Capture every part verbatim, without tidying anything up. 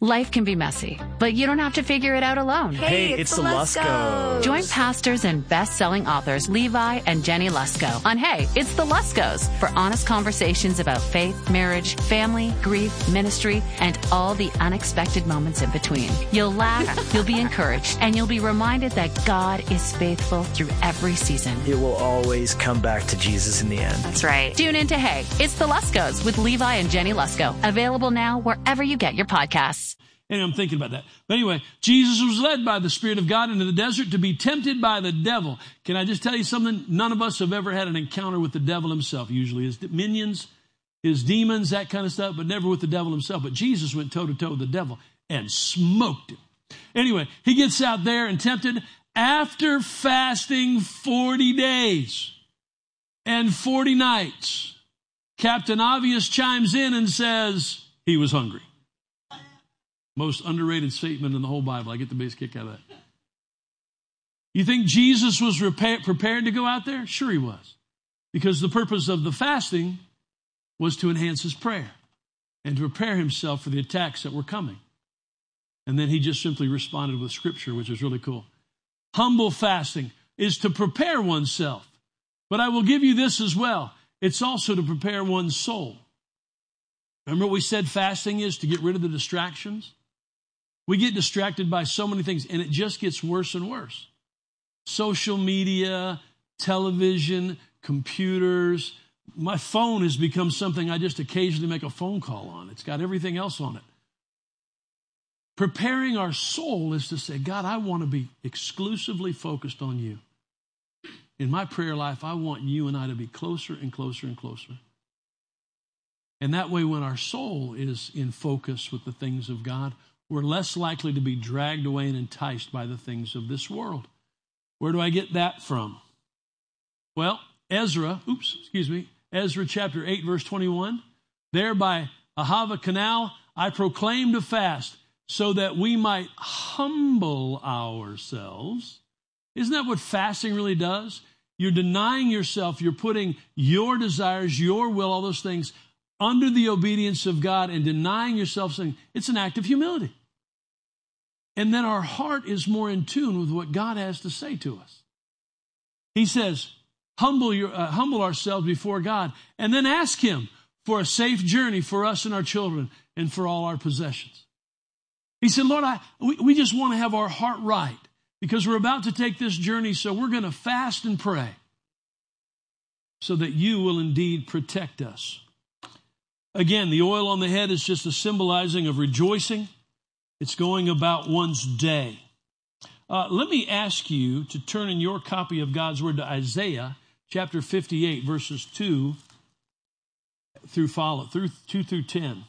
Life can be messy, but you don't have to figure it out alone. Hey, it's, it's the Luskos. Join pastors and best-selling authors Levi and Jenny Lusko on Hey, It's the Luskos for honest conversations about faith, marriage, family, grief, ministry, and all the unexpected moments in between. You'll laugh, you'll be encouraged, and you'll be reminded that God is faithful through every season. It will always come back to Jesus in the end. That's right. Tune in to Hey, It's the Luskos with Levi and Jenny Lusko. Available now wherever you get your podcasts. Anyway, I'm thinking about that. But anyway, Jesus was led by the Spirit of God into the desert to be tempted by the devil. Can I just tell you something? None of us have ever had an encounter with the devil himself. Usually his minions, his demons, that kind of stuff, but never with the devil himself. But Jesus went toe-to-toe with the devil and smoked him. Anyway, he gets out there and tempted after fasting forty days and forty nights. Captain Obvious chimes in and says he was hungry. Most underrated statement in the whole Bible. I get the biggest kick out of that. You think Jesus was repair, prepared to go out there? Sure he was. Because the purpose of the fasting was to enhance his prayer and to prepare himself for the attacks that were coming. And then he just simply responded with Scripture, which is really cool. Humble fasting is to prepare oneself. But I will give you this as well. It's also to prepare one's soul. Remember what we said fasting is? To get rid of the distractions? We get distracted by so many things, and it just gets worse and worse. Social media, television, computers. My phone has become something I just occasionally make a phone call on. It's got everything else on it. Preparing our soul is to say, God, I want to be exclusively focused on you. In my prayer life, I want you and I to be closer and closer and closer. And that way, when our soul is in focus with the things of God, we're less likely to be dragged away and enticed by the things of this world. Where do I get that from? Well, Ezra, oops, excuse me, Ezra chapter eight, verse twenty-one. There by Ahava Canal, I proclaimed a fast so that we might humble ourselves. Isn't that what fasting really does? You're denying yourself. You're putting your desires, your will, all those things under the obedience of God and denying yourself, saying it's an act of humility. And then our heart is more in tune with what God has to say to us. He says, humble, your, uh, humble ourselves before God and then ask him for a safe journey for us and our children and for all our possessions. He said, Lord, I, we, we just want to have our heart right because we're about to take this journey, so we're going to fast and pray so that you will indeed protect us. Again, the oil on the head is just a symbolizing of rejoicing. It's going about one's day. Uh, let me ask you to turn in your copy of God's Word to Isaiah chapter fifty-eight, verses two through follow, through two through ten.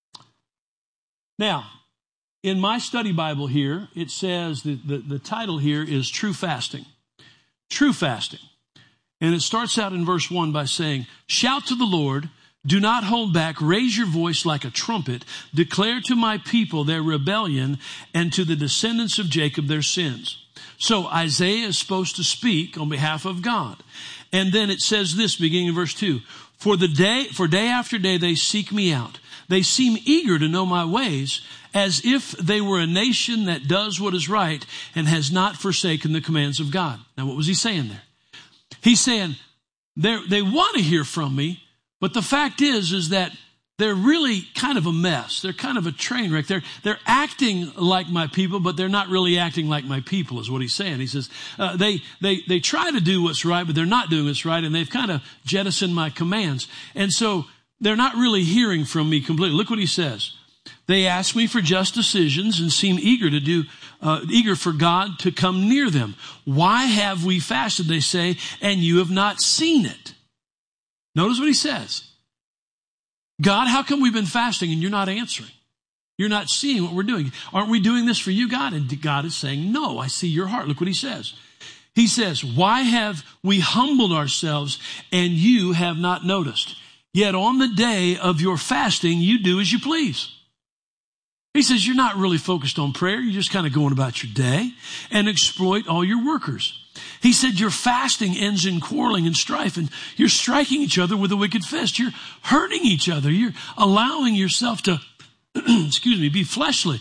Now, in my study Bible here, it says that the, the title here is True Fasting. True Fasting. And it starts out in verse one by saying, shout to the Lord, do not hold back, raise your voice like a trumpet, declare to my people their rebellion and to the descendants of Jacob their sins. So Isaiah is supposed to speak on behalf of God. And then it says this, beginning in verse two, for the day, for day after day they seek me out. They seem eager to know my ways, as if they were a nation that does what is right and has not forsaken the commands of God. Now, what was he saying there? He's saying they want to hear from me, but the fact is, is that they're really kind of a mess. They're kind of a train wreck. They're, they're acting like my people, but they're not really acting like my people, is what he's saying. He says, uh, they, they, they try to do what's right, but they're not doing what's right, and they've kind of jettisoned my commands. And so they're not really hearing from me completely. Look what he says. They ask me for just decisions and seem eager to do, uh, eager for God to come near them. Why have we fasted, they say, and you have not seen it? Notice what he says. God, how come we've been fasting and you're not answering? You're not seeing what we're doing. Aren't we doing this for you, God? And God is saying, no, I see your heart. Look what he says. He says, why have we humbled ourselves and you have not noticed? Yet on the day of your fasting, you do as you please. He says, you're not really focused on prayer. You're just kind of going about your day and exploit all your workers. He said, your fasting ends in quarreling and strife, and you're striking each other with a wicked fist. You're hurting each other. You're allowing yourself to, excuse me, be fleshly.